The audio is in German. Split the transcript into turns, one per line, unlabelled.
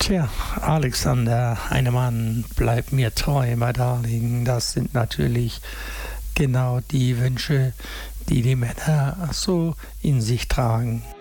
Tja, Alexander, ein Mann bleibt mir treu, mein Darling. Das sind natürlich genau die Wünsche, die die Männer so in sich tragen.